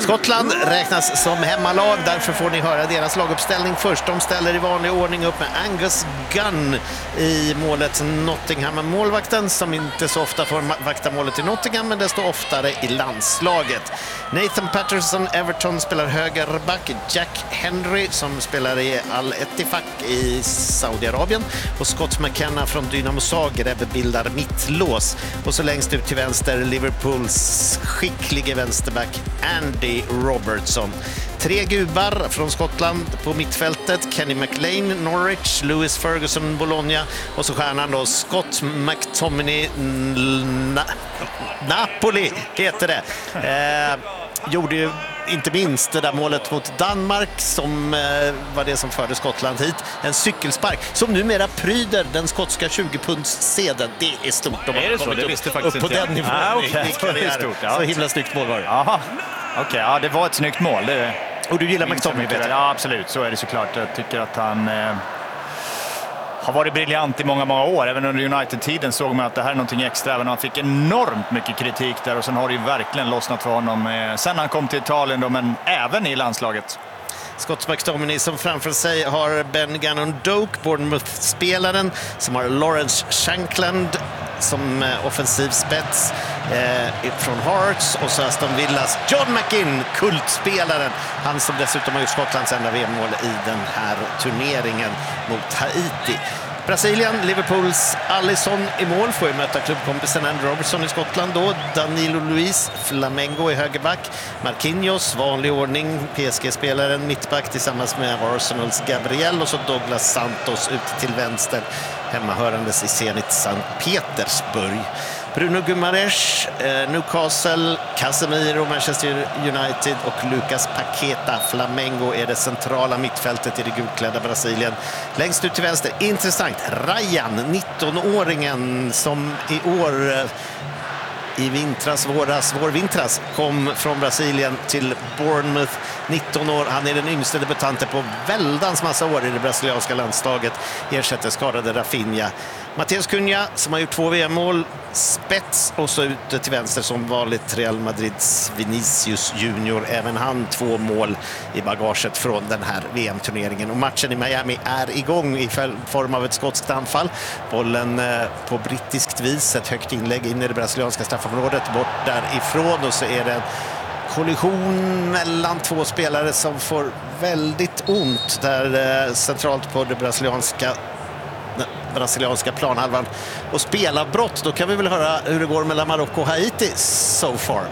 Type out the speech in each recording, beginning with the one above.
Skottland räknas som hemmalag, därför får ni höra deras laguppställning först. De ställer i vanlig ordning upp med Angus Gunn i målet. Nottingham-målvakten som inte så ofta får vakta målet i Nottingham, men desto oftare i landslaget. Nathan Patterson, Everton, spelar högerback. Jack Henry som spelar i Al-Ettifaq i Saudiarabien. Och Scott McKenna från Dynamo Zagreb bildar mittlås. Och så längst ut till vänster Liverpools skicklige vänsterback Andy Robertson. 3 gubbar från Skottland på mittfältet. Kenny McLean, Norwich, Lewis Ferguson, Bologna. Och så stjärnan då Scott McTominay, Napoli heter det. Gjorde ju inte minst det där målet mot Danmark som var det som förde Skottland hit. En cykelspark som numera pryder den skotska 20-pundssedeln. Det är stort. De har kommit upp på den nivån. Så himla snyggt mål var det. Okej, ja, det var ett snyggt mål. Och du gillar McTominay? Ja, absolut. Så är det såklart. Jag tycker att han har varit briljant i många, många år. Även under United-tiden såg man att det här är någonting extra. Även han fick enormt mycket kritik där. Och sen har det ju verkligen lossnat för honom. Sen han kom till Italien då, men även i landslaget. Scott McTominay som framför sig har Ben Gannon-Doak, Bournemouth-spelaren, som har Lawrence Shankland som offensiv spets från Hearts, och så Aston Villas John McGinn, kultspelaren, han som dessutom har gjort Skottlands enda VM-mål i den här turneringen mot Haiti. Brasilien, Liverpools Alisson i mål, får ju möta klubbkompisen Andy Robertson i Skottland då. Danilo Luiz, Flamengo i högerback. Marquinhos, vanlig ordning, PSG-spelaren, mittback tillsammans med Arsenals Gabriel, och så Douglas Santos ut till vänster, hemmahörandes i Zenit Sankt Petersburg. Bruno Guimaraes, Newcastle, Casemiro, Manchester United och Lucas Paqueta, Flamengo, är det centrala mittfältet i det gulklädda Brasilien. Längst ut till vänster, intressant, Ryan, 19-åringen som i år i vårvintras kom från Brasilien till Bournemouth, 19 år. Han är den yngste debutanten på väldans massa år i det brasilianska landslaget. Ersätter skadade Rafinha. Matheus Cunha som har gjort 2 VM-mål, spets, och så ute till vänster som vanligt Real Madrids Vinicius Junior. Även han 2 mål i bagaget från den här VM-turneringen. Och matchen i Miami är igång i form av ett skotskt anfall. Bollen på brittiskt vis, ett högt inlägg in i det brasilianska straffområdet, bort därifrån, och så är det en kollision mellan 2 spelare som får väldigt ont där centralt på det brasilianska planhalvan, och spelavbrott. Då kan vi väl höra hur det går mellan Marocko och Haiti so far.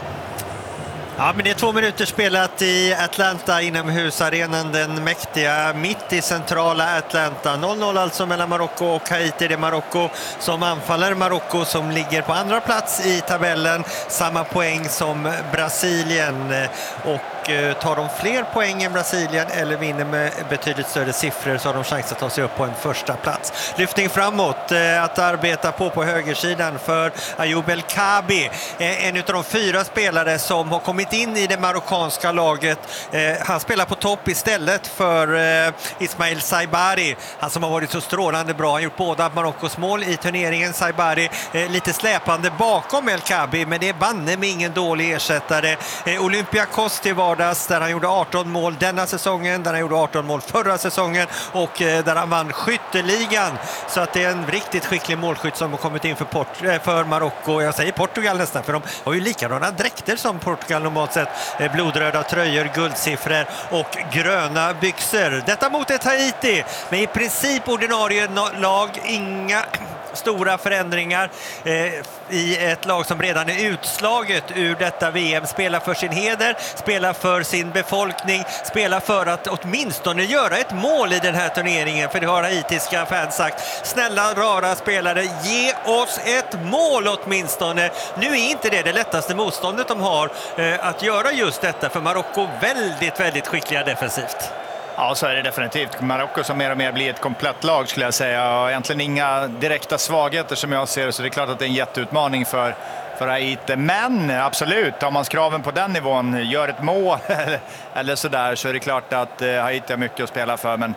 Ja, men det är 2 minuter spelat i Atlanta, inomhusarenan, den mäktiga, mitt i centrala Atlanta. 0-0 alltså mellan Marocko och Haiti. Det är Marocko som anfaller. Marocko som ligger på andra plats i tabellen, samma poäng som Brasilien, och tar de fler poäng än Brasilien eller vinner med betydligt större siffror så har de chans att ta sig upp på en första plats. Lyftning framåt, att arbeta på högersidan för Ayoub El Kaabi, en av de 4 spelare som har kommit in i det marockanska laget. Han spelar på topp istället för Ismail Saibari, han som har varit så strålande bra. Han har gjort båda Marockos mål i turneringen. Saibari lite släpande bakom El Kaabi, men det är banne med ingen dålig ersättare. Olympiakos till vardags, där han gjorde 18 mål denna säsongen, där han gjorde 18 mål förra säsongen, och där han vann skytteligan. Så att det är en riktigt skicklig målskytt som har kommit in för Marocko. Jag säger Portugal nästan, för de har ju likadana dräkter som Portugal normalt sett. Blodröda tröjor, guldsiffror och gröna byxor. Detta mot ett Haiti med i princip ordinarie lag, inga stora förändringar i ett lag som redan är utslaget ur detta VM. Spelar för sin heder, spelar för sin befolkning, spelar för att åtminstone göra ett mål i den här turneringen, för det har haitiska fans sagt. Snälla, rara spelare, ge oss ett mål åtminstone. Nu är inte det lättaste motståndet de har att göra just detta, för Marocko väldigt, väldigt skickliga defensivt. Ja, så är det definitivt. Marocko som mer och mer blir ett komplett lag, skulle jag säga. Och egentligen inga direkta svagheter som jag ser, så det är klart att det är en jätteutmaning för Haiti. Men absolut, om man kraven på den nivån, gör ett mål eller sådär, så är det klart att Haiti har mycket att spela för. Men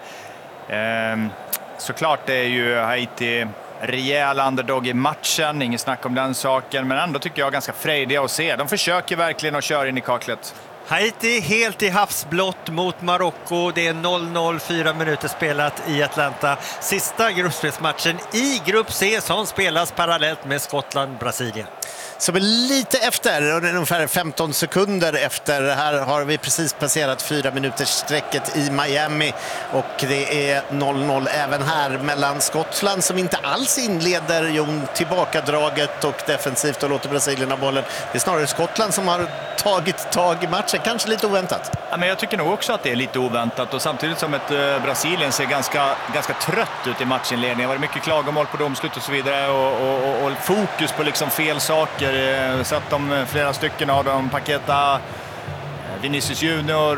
såklart är ju Haiti rejäl underdog i matchen, ingen snack om den saken. Men ändå tycker jag ganska frejdiga att se. De försöker verkligen att köra in i kaklet. Haiti helt i havsblått mot Marocko. Det är 0-0, 4 minuter spelat i Atlanta. Sista gruppspelsmatchen i grupp C som spelas parallellt med Skottland-Brasilien. Som är lite efter, ungefär 15 sekunder efter. Här har vi precis passerat 4 minuters sträcket i Miami och det är 0-0 även här mellan Skottland som inte alls inleder tillbakadraget och defensivt och låter Brasilien ha bollen. Det är snarare Skottland som har tagit tag i matchen, kanske lite oväntat. Ja, men jag tycker nog också att det är lite oväntat och samtidigt som ett Brasilien ser ganska trött ut i matchinledningen. Det var mycket klagomål på domslut och så vidare och fokus på liksom fel saker. Så att flera stycken av dem, Paqueta, Vinicius Junior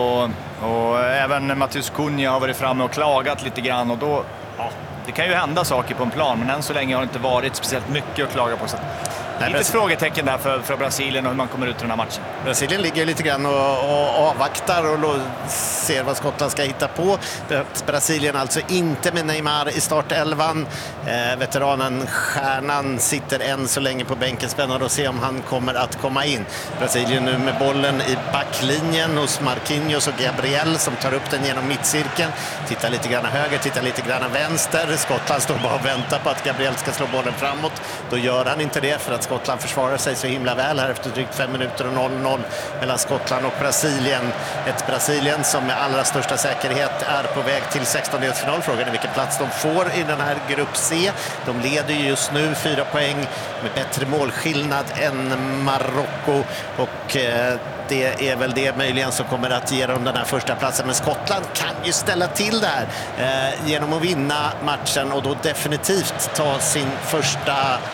och även Matheus Cunha har varit framme och klagat lite grann och då, ja, det kan ju hända saker på en plan men än så länge har det inte varit speciellt mycket att klaga på. Så lite frågetecken där för Brasilien och hur man kommer ut i den här matchen. Brasilien ligger lite grann och avvaktar och ser vad Skottland ska hitta på. Brasilien alltså inte med Neymar i startelvan. Veteranen, stjärnan, sitter än så länge på bänken. Spännande att se om han kommer att komma in. Brasilien nu med bollen i backlinjen hos Marquinhos och Gabriel som tar upp den genom mittcirkeln. Tittar lite grann höger, tittar lite grann vänster. Skottland står bara och väntar på att Gabriel ska slå bollen framåt. Då gör han inte det för att Skottland försvarar sig så himla väl här efter drygt 5 minuter och 0-0 mellan Skottland och Brasilien. Ett Brasilien som med allra största säkerhet är på väg till 16-delsfinal. Frågan är vilken plats de får i den här grupp C. De leder just nu 4 poäng med bättre målskillnad än Marocko och det är väl det möjligen som kommer att ge dem den här första platsen. Men Skottland kan ju ställa till det här genom att vinna matchen och då definitivt ta sin första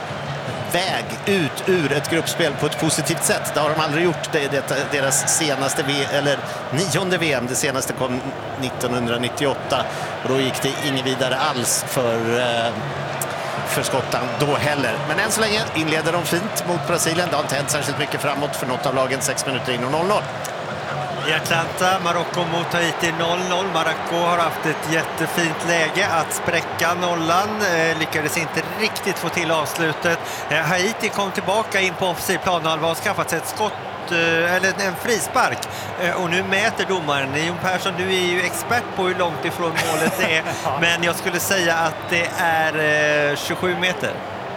väg ut ur ett gruppspel på ett positivt sätt. Det har de aldrig gjort. Det är deras senaste eller 9:e VM. Det senaste kom 1998 och då gick det inget vidare alls för Skottland då heller. Men än så länge inleder de fint mot Brasilien. Det har inte hänt särskilt mycket framåt för något av lagen. 6 minuter in och 0-0. I Atlanta, Marocko mot Haiti 0-0. Marocko har haft ett jättefint läge att spräcka nollan. Lyckades inte riktigt få till avslutet. Haiti kom tillbaka in på offensiv planhalva och skaffat sig ett skott eller en frispark. Och nu mäter domaren. Jon Persson, du är ju expert på hur långt ifrån målet det är. Men jag skulle säga att det är 27 meter.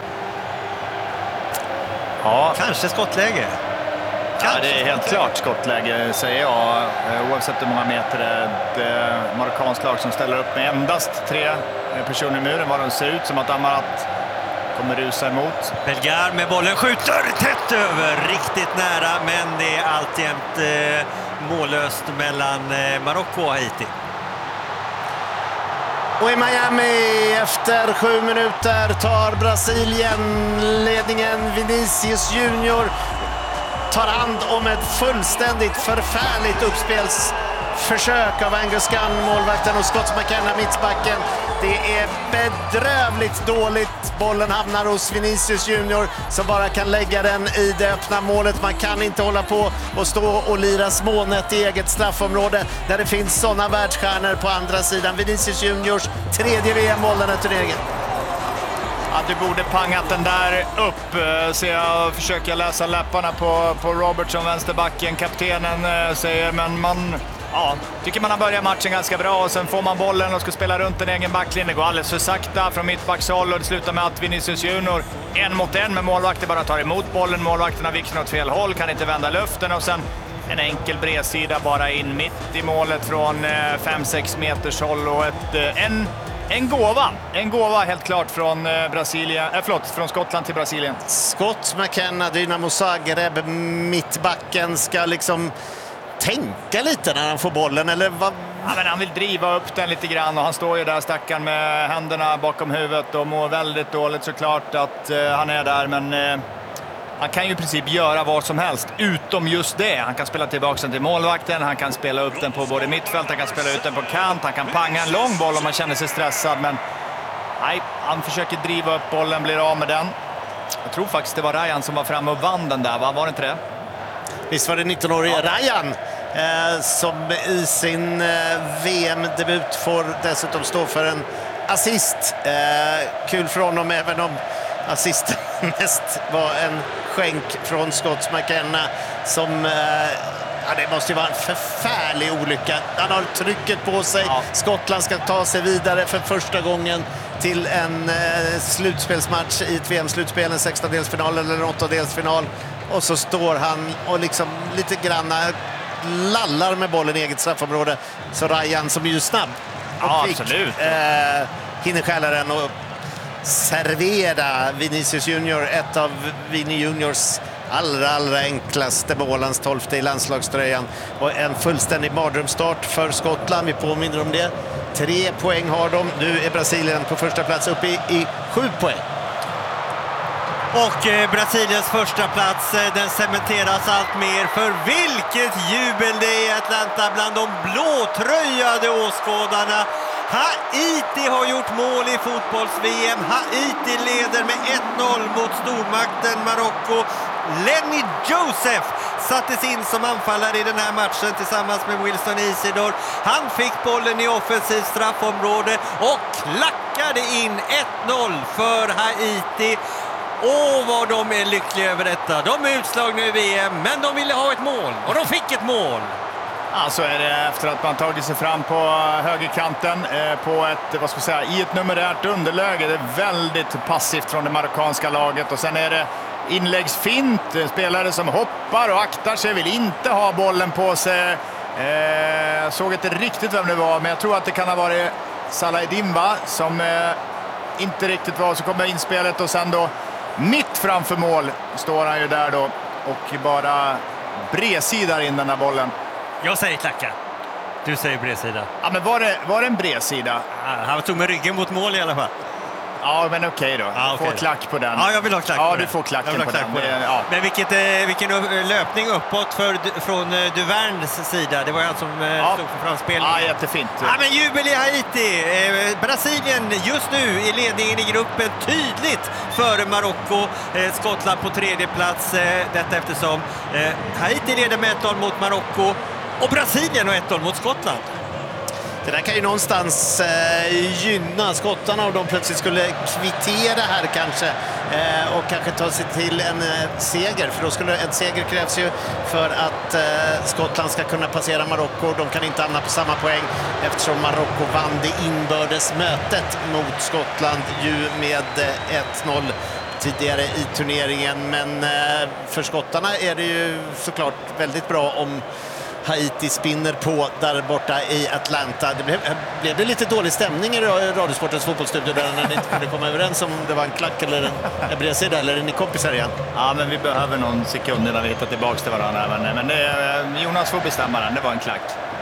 Ja. Kanske skottläge. Ja, det är helt klart skottläge, säger jag. Oavsett hur många meter det är ett marockanskt lag som ställer upp med endast 3 personer i muren. Vad de ser ut som att Amarat kommer rusa emot. Belgar med bollen skjuter tätt över, riktigt nära, men det är alltjämt mållöst mellan Marocko och Haiti. Och i Miami efter 7 minuter tar Brasilien ledningen. Vinicius Junior tar hand om ett fullständigt förfärligt uppspelsförsök av Angus Gunn, målvakten, och Scott McKenna, mittbacken. Det är bedrövligt dåligt. Bollen hamnar hos Vinicius Junior som bara kan lägga den i det öppna målet. Man kan inte hålla på och stå och lira smånät i eget straffområde där det finns sådana världsstjärnor på andra sidan. Vinicius Juniors 3:e VM-mål den här turneringen. Ja, du borde pangat den där upp, så jag försöker läsa läpparna på Robertson, vänsterbacken. Kaptenen säger, men tycker man har börjat matchen ganska bra och sen får man bollen och ska spela runt en egen backlinje. Det går alldeles för sakta från mittbackshåll och det slutar med att Vinicius Junior 1 mot 1 med målvakten bara tar emot bollen. Målvakten har vikten åt fel håll, kan inte vända luften och sen en enkel bredsida bara in mitt i målet från 5-6 meters håll och en gåva helt klart från från Skottland till Brasilien. Scott McKenna, Dynamo Zagreb, mittbacken, ska liksom tänka lite när han får bollen, eller vad? Ja, men han vill driva upp den lite grann och han står ju där stackaren med händerna bakom huvudet och mår väldigt dåligt såklart att han är där, men han kan ju i princip göra vad som helst utom just det. Han kan spela tillbaka den till målvakten, han kan spela upp den på både mittfält, han kan spela ut den på kant, han kan panga en lång boll om man känner sig stressad, men nej, han försöker driva upp bollen, blir av med den. Jag tror faktiskt det var Ryan som var framme och vann den där, va? Var det inte det? Visst var det 19-årige Ryan som i sin VM-debut får dessutom stå för en assist. Kul för honom, även om assisten mest var en skänk från Scott McKenna som Ja, det måste ju vara en förfärlig olycka. Han har trycket på sig. Ja. Skottland ska ta sig vidare för första gången till en slutspelsmatch i ett VM-slutspel, en 16-delsfinal eller en 8-delsfinal. Och så står han och liksom lite grann lallar med bollen i eget straffområde. Så Ryan, som är ju snabb, ja, absolut. Hinner stjäla den och servera Vinicius Junior, ett av Vini Juniors allra enklaste mål, hans 12:e i landslagströjan, och en fullständig mardrömsstart för Skottland. Vi påminner om det. 3 poäng har de. Nu är Brasilien på första plats uppe i 7 poäng. Och Brasiliens första plats, den cementeras allt mer. För vilket jubel det är i Atlanta bland de blåtröjade åskådarna. Haiti har gjort mål i fotbolls-VM. Haiti leder med 1-0 mot stormakten Marocko. Lenny Joseph sattes in som anfallare i den här matchen tillsammans med Wilson Isidore. Han fick bollen i offensiv straffområde och klackade in 1-0 för Haiti. Vad de är lyckliga över detta. De är utslagna i VM, men de ville ha ett mål. Och de fick ett mål. Ja, så är det efter att man tagit sig fram på högerkanten på ett, vad ska jag säga, i ett numerärt underläge. Det är väldigt passivt från det marockanska laget. Och sen är det inläggsfint. Spelare som hoppar och aktar sig, vill inte ha bollen på sig. Jag såg inte riktigt vem det var, men jag tror att det kan ha varit Salah-Eddin, va? Som inte riktigt var. Så kommer inspelet och sen då mitt framför mål står han ju där då och bara bredsidar in den här bollen. Jag säger klacka. Du säger bredsida. Ja, men var det en bredsida? Han tog med ryggen mot mål i alla fall. Ja, men okej då. Okay. Får klack på den. Ja, jag vill ha klack på den. den. Du får klacken på den. Ja. Men vilken löpning uppåt från Duverns sida. Det var han som stod för framspelningen. Ja, jättefint. Ja, men jubel i Haiti. Brasilien just nu i ledningen i gruppen, tydligt före Marocko. Skottland på tredje plats. Detta eftersom Haiti leder med 1-0 mot Marocko och Brasilien och 1-0 mot Skottland. Det där kan ju någonstans gynna skottarna om de plötsligt skulle kvittera här kanske och kanske ta sig till en seger. För då skulle en seger krävs ju för att Skottland ska kunna passera Marocko. De kan inte hamna på samma poäng eftersom Marocko vann det inbördes mötet mot Skottland ju med 1-0 tidigare i turneringen. Men för skottarna är det ju såklart väldigt bra om Haiti spinner på där borta i Atlanta. Blev det lite dålig stämning i Radiosportens fotbollsstudio där när ni inte kunde komma överens om det var en klack eller en bredsida, eller är ni kompisar igen? Ja, men vi behöver någon sekund innan vi hittar tillbaka till varandra. Men Jonas får bestämma den, det var en klack.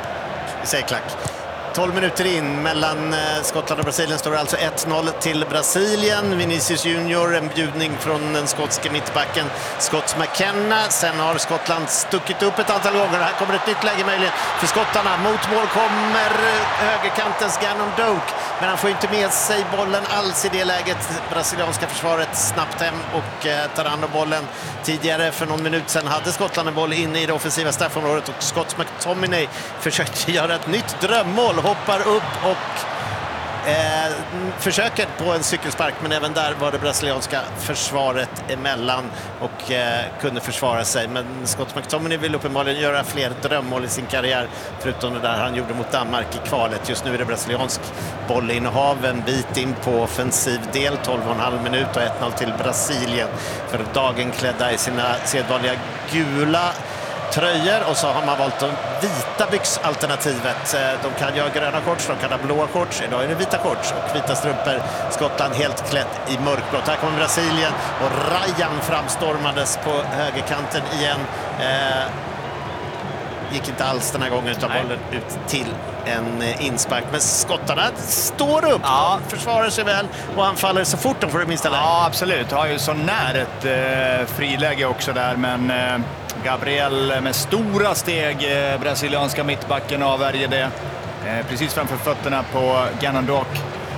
Vi säger klack. 12 minuter in mellan Skottland och Brasilien står det alltså 1-0 till Brasilien. Vinicius Junior, en bjudning från den skotske mittbacken Scott McKenna. Sen har Skottland stuckit upp ett antal gånger. Här kommer ett nytt läge möjligen för skottarna. Mot mål kommer högerkantens Gannon Doak. Men han får inte med sig bollen alls i det läget. Brasilianska försvaret snabbt hem och tar hand om bollen. Tidigare för någon minut sedan hade Skottland en boll inne i det offensiva straffområdet och Scott McTominay försökte göra ett nytt drömmål. Hoppar upp och försöker på en cykelspark, men även där var det brasilianska försvaret emellan och kunde försvara sig. Men Scott McTominay vill uppenbarligen göra fler drömmål i sin karriär, förutom det där han gjorde mot Danmark i kvalet. Just nu är det brasiliansk bollinnehav en bit in på offensiv del, 12,5 minut och 1-0 till Brasilien. För dagen klädda i sina sedvanliga gula tröjor, och så har man valt de vita byxalternativet. De kan ju ha gröna shorts, de kan ha blåa shorts. Idag är det vita shorts och vita strumpor. Skottland helt klätt i mörkblått. Här kommer Brasilien och Ryan framstormades på högerkanten igen. Gick inte alls den här gången utan bollen ut till en inspark. Men skottarna står upp, försvarar sig väl och anfaller så fort de får det minsta läge. Ja, absolut. Har ju så när ett friläge också där, men Gabriel med stora steg, brasilianska mittbacken, avvärjer det precis framför fötterna på Gannon Doak.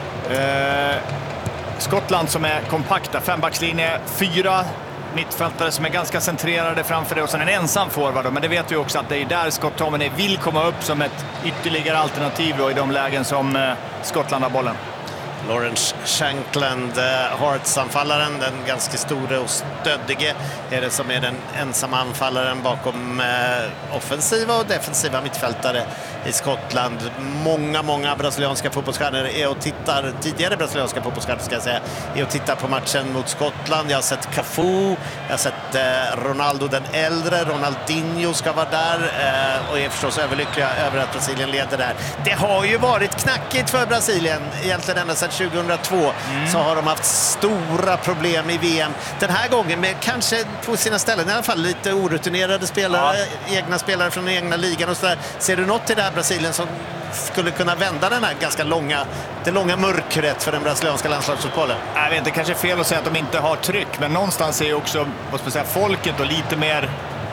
Skottland som är kompakta, 5-backslinje, 4 mittfältare som är ganska centrerade framför det och sen en ensam forward. Men det vet vi också att det är där Scott McTominay vill komma upp som ett ytterligare alternativ då, i de lägen som Skottland har bollen. Lawrence Shankland, Hearts-anfallaren, den ganska stora och stöddige, är det som är den ensamma anfallaren bakom offensiva och defensiva mittfältare i Skottland. Många brasilianska fotbollsstjärnor är och tittar, tidigare brasilianska fotbollsstjärnor ska jag säga, är och tittar på matchen mot Skottland. Jag har sett Cafu, jag har sett Ronaldo den äldre, Ronaldinho ska vara där och är förstås överlyckliga över att Brasilien leder där. Det har ju varit knackigt för Brasilien, egentligen ända sedan 2002 så har de haft stora problem i VM. Den här gången med kanske på sina ställen i alla fall lite orutinerade spelare, egna spelare från den egna ligan och sådär. Ser du något i det här Brasilien som skulle kunna vända den här ganska det långa mörkret för den brasilianska landslagsfotbollen? Jag vet inte, kanske fel att säga att de inte har tryck, men någonstans är också, vad ska jag säga, folket och lite mer.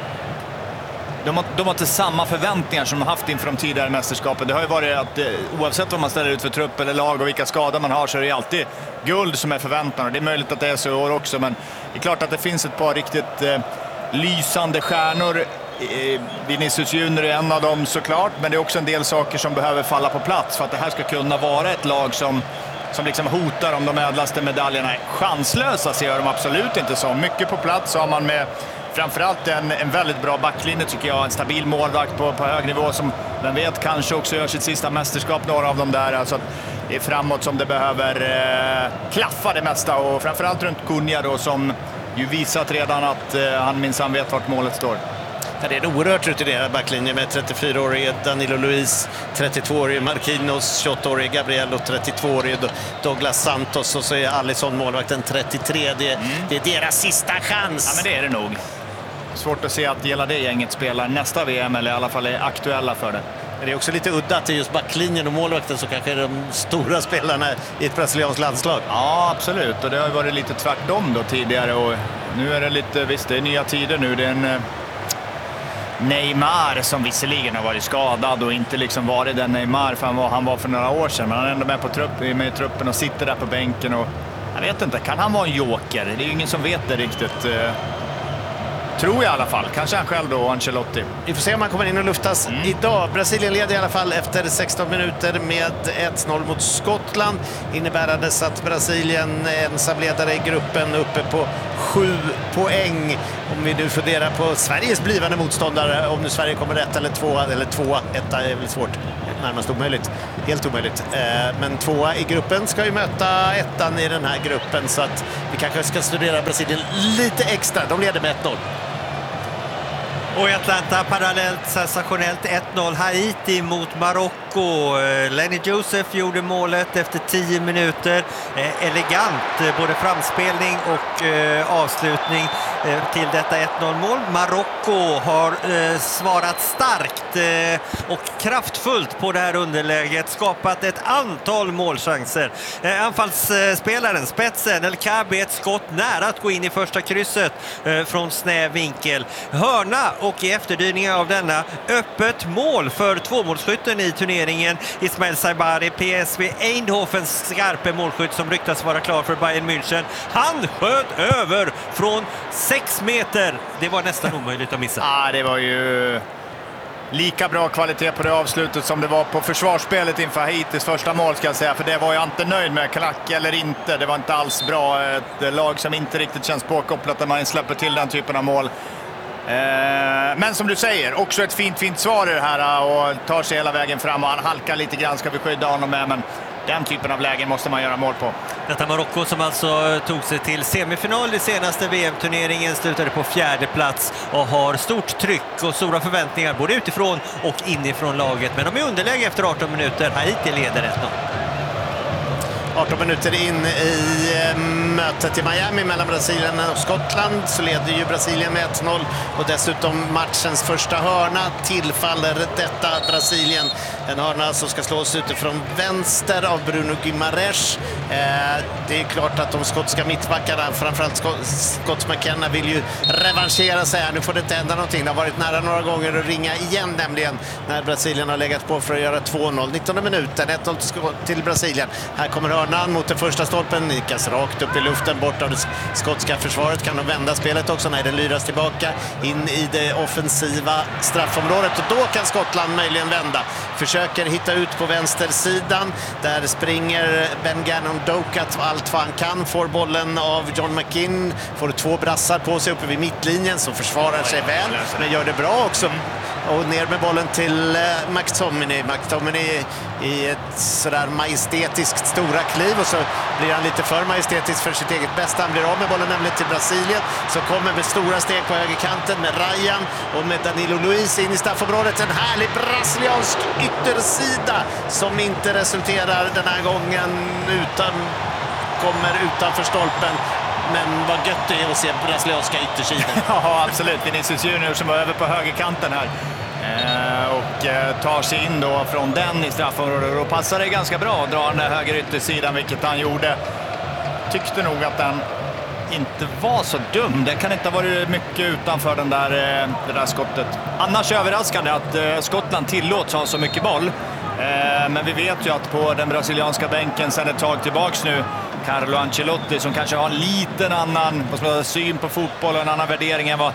De har inte samma förväntningar som de haft inför de tidigare mästerskapen. Det har ju varit att oavsett vad man ställer ut för trupp eller lag och vilka skador man har så är det alltid guld som är förväntan. Och det är möjligt att det är så i år också, men det är klart att det finns ett par riktigt lysande stjärnor. Vinicius Junior är en av dem såklart, men det är också en del saker som behöver falla på plats för att det här ska kunna vara ett lag som liksom hotar om de ädlaste medaljerna. Chanslösa ser de absolut inte så. Mycket på plats har man med framförallt en väldigt bra backlinje tycker jag. En stabil målvakt på hög nivå som vem vet kanske också gör sitt sista mästerskap, några av dem där. Alltså det är framåt som det behöver klaffa det mesta och framförallt runt Cunha då som ju visat redan att han minsann vet vart målet står. Det är en oerhört rutinerad backlinje med 34-årige Danilo Luiz, 32-årige Marquinhos, 28-årige Gabriel och 32-årige Douglas Santos och så är Alisson målvakten 33. Det är deras sista chans. Ja, men det är det nog. Svårt att se att hela det gänget spelar nästa VM eller i alla fall är aktuella för det. Men det är också lite udda att det är just backlinjen och målvakten så kanske är de stora spelarna i ett brasilianskt landslag. Ja, absolut. Och det har varit lite tvärtom då tidigare och nu är det lite, visst det är nya tider nu. Det är en Neymar som visserligen har varit skadad och inte liksom varit den Neymar för han var för några år sedan, men han är ändå med i truppen och sitter där på bänken och jag vet inte, kan han vara en joker? Det är ju ingen som vet det riktigt. Tror jag i alla fall. Kanske han själv då, Ancelotti. Vi får se om han kommer in och luftas idag. Brasilien leder i alla fall efter 16 minuter med 1-0 mot Skottland. Innebärandes att Brasilien är ensamledare i gruppen uppe på 7 poäng. Om vi nu funderar på Sveriges blivande motståndare, om nu Sverige kommer rätt eller tvåa. Etta är väl svårt. Närmast omöjligt. Helt omöjligt. Men tvåa i gruppen ska ju möta ettan i den här gruppen så att vi kanske ska studera Brasilien lite extra. De leder med 1-0. Och i Atlanta parallellt sensationellt 1-0 Haiti mot Marocko. Lenny Joseph gjorde målet efter 10 minuter. Elegant både framspelning och avslutning till detta 1-0-mål. Marocko har svarat starkt och kraftfullt på det här underläget. Skapat ett antal målchanser. Anfallsspelaren, spetsen, El Kabi, ett skott nära att gå in i första krysset från snäv vinkel. Hörna och i efterdyningar av denna öppet mål för tvåmålsskytten i turneringen Ismail Saibari, PSV Eindhovens skarpe målskytt som ryktas vara klar för Bayern München. Han sköt över från 6 meter. Det var nästan omöjligt att missa. Ja, det var ju lika bra kvalitet på det avslutet som det var på försvarsspelet inför Haitis första mål ska jag säga. För det var jag inte nöjd med, klack eller inte. Det var inte alls bra. Ett lag som inte riktigt känns påkopplat när man släpper till den typen av mål. Men som du säger, också ett fint svar i det här och tar sig hela vägen fram och han halkar lite grann, ska vi skydda honom med, men den typen av lägen måste man göra mål på. Detta Marocko som alltså tog sig till semifinal i senaste VM-turneringen slutade på 4:e plats och har stort tryck och stora förväntningar både utifrån och inifrån laget, men de är underläge efter 18 minuter. Haiti leder 1-0. 18 minuter in i mötet i Miami mellan Brasilien och Skottland så leder ju Brasilien med 1-0 och dessutom matchens första hörna tillfaller detta Brasilien. En hörna som ska slås utifrån vänster av Bruno Guimaraes. Det är klart att de skotska mittbackarna, framförallt Scott McKenna, vill ju revanschera sig här. Nu får det inte hända någonting. Det har varit nära några gånger att ringa igen nämligen när Brasilien har legat på för att göra 2-0. 19 minuten, 1-0 till Brasilien. Här kommer hörnan mot den första stolpen, nikas rakt upp i luften bort av det skotska försvaret. Kan de vända spelet också? Nej, det lyras tillbaka in i det offensiva straffområdet och då kan Skottland möjligen vända. Försöker hitta ut på vänstersidan. Där springer Ben Gannon Doak allt vad han kan. Får bollen av John McKinn. Får 2 brassar på sig uppe vid mittlinjen som försvarar sig väl. Men gör det bra också. Och ner med bollen till McTominay. McTominay i ett sådär majestätiskt stora kliv och så blir han lite för majestätisk för sitt eget bästa. Han blir av med bollen nämligen till Brasilien som kommer med stora steg på högerkanten med Ryan och med Danilo Luiz in i straffområdet. En härlig brasiliansk yttersida som inte resulterar den här gången utan kommer utanför stolpen. Men vad gött det är att se brasilianska yttersidan. Ja, absolut. Vinicius Junior som var över på högerkanten här. Och tar sig in då från den i straffområdet. Och passar det ganska bra att dra den där höger yttersidan, vilket han gjorde. Tyckte nog att den inte var så dum. Det kan inte ha varit mycket utanför det där skottet. Annars överraskande att Skottland tillåts ha så mycket boll. Men vi vet ju att på den brasilianska bänken sedan ett tag tillbaks nu Carlo Ancelotti som kanske har en liten annan syn på fotboll och en annan värdering än vad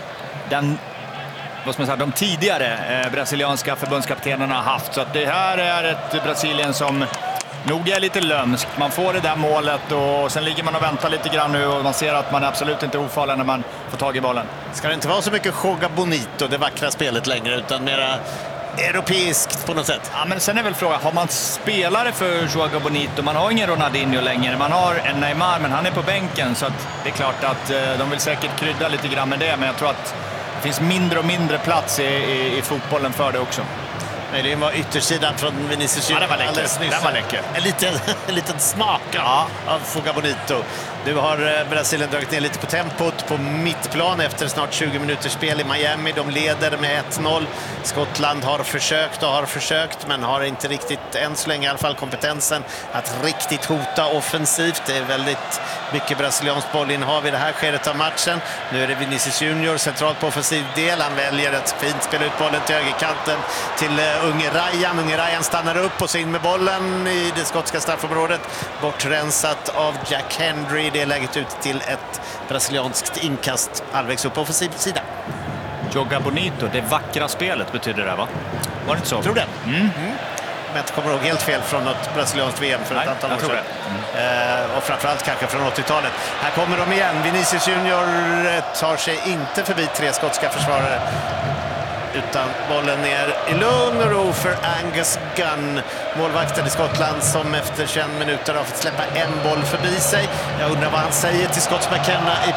de tidigare brasilianska förbundskaptenerna har haft. Så att det här är ett Brasilien som nog är lite lömskt. Man får det där målet och sen ligger man och väntar lite grann nu och man ser att man är absolut inte ofarlig när man får tag i bollen. Ska det inte vara så mycket Joga Bonito, det vackra spelet längre, utan mera europeiskt på något sätt? Ja, men sen är väl frågan, har man spelare för Joga Bonito? Man har ingen Ronaldinho längre, man har en Neymar men han är på bänken så att det är klart att de vill säkert krydda lite grann med det, men jag tror att det finns mindre och mindre plats i fotbollen för det också. Det var yttersidan från Vinicius Junior. Ja, det var läcker. En liten smak av Joga Bonito. Nu har Brasilien dragit ner lite på tempot på mittplan efter snart 20 minuters spel i Miami. De leder med 1-0. Skottland har försökt men har inte riktigt än så länge i alla fall kompetensen att riktigt hota offensivt. Det är väldigt mycket brasiliansk bollinnehav i det här skedet av matchen. Nu är det Vinicius Junior centralt på offensiv del. Han väljer ett fint spela ut bollen till högerkanten till unge Ryan. Unge Ryan stannar upp och så in med bollen i det skotska straffområdet. Bortrensat av Jack Hendry. Det är läget ut till ett brasilianskt inkast halvvägs upp på offensiv sida. Joga Bonito, det vackra spelet betyder det, va? Var det inte så? Jag tror det. Men jag kommer ihåg helt fel från något brasilianskt VM för ett antal år sedan. Och framförallt kanske från 80-talet. Här kommer de igen. Vinicius Junior tar sig inte förbi 3 skotska försvarare. Utan bollen ner i lugn och ro för Angus Gunn, målvakten i Skottland som efter 21 minuter har fått släppa en boll förbi sig. Jag undrar vad han säger till Scott McKenna i